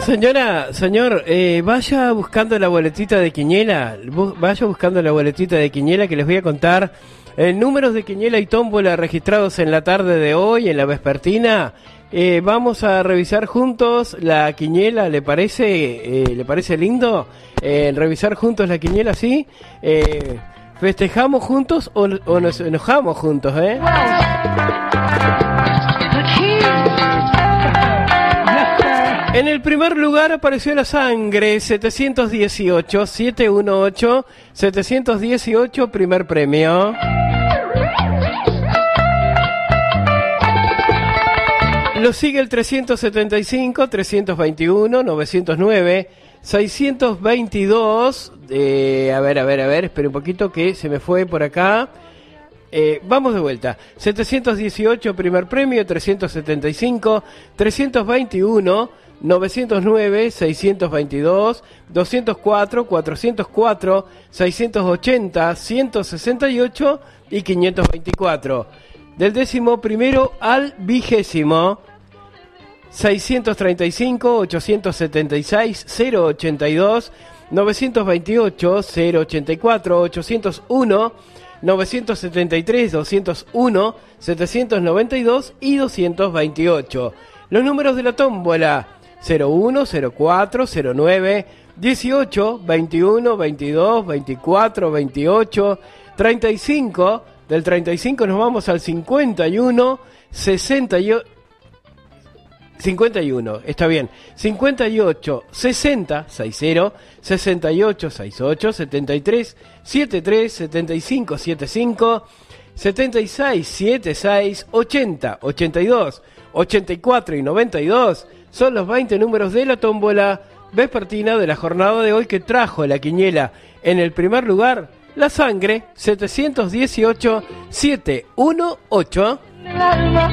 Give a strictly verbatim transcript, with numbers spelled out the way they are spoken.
Señora, señor, eh, vaya buscando la boletita de Quiniela, bu- vaya buscando la boletita de Quiniela que les voy a contar eh, números de Quiniela y tómbola registrados en la tarde de hoy, en la vespertina. Eh, vamos a revisar juntos la Quiniela, ¿le parece, eh, ¿le parece lindo? Eh, revisar juntos la Quiniela, ¿sí? Eh, ¿Festejamos juntos o, o nos enojamos juntos, eh? En el primer lugar apareció la sangre, setecientos dieciocho, setecientos dieciocho, setecientos dieciocho, primer premio. Lo sigue el trescientos setenta y cinco, trescientos veintiuno, novecientos nueve, seiscientos veintidós, eh, a ver, a ver, a ver, espere un poquito que se me fue por acá. Eh, vamos de vuelta. setecientos dieciocho, primer premio, trescientos setenta y cinco, trescientos veintiuno, novecientos nueve, seiscientos veintidós, doscientos cuatro, cuatrocientos cuatro, seiscientos ochenta, ciento sesenta y ocho y quinientos veinticuatro. Del décimo primero al vigésimo, seiscientos treinta y cinco, ochocientos setenta y seis, cero ochenta y dos, novecientos veintiocho, cero ochenta y cuatro, ochocientos uno, novecientos setenta y tres, doscientos uno, setecientos noventa y dos y doscientos veintiocho. Los números de la tómbola: cero uno, cero cuatro, cero nueve, dieciocho, veintiuno, veintidós, veinticuatro, veintiocho, treinta y cinco. Del treinta y cinco nos vamos al cincuenta y uno, sesenta y ocho, cincuenta y uno, está bien, cincuenta y ocho, sesenta, sesenta, sesenta y ocho, sesenta y ocho, setenta y tres, setenta y tres, setenta y cinco, setenta y cinco, setenta y seis, setenta y seis, ochenta, ochenta y dos, ochenta y cuatro y noventa y dos son los veinte números de la tómbola vespertina de la jornada de hoy, que trajo la Quiniela en el primer lugar la sangre, setecientos dieciocho, setecientos dieciocho.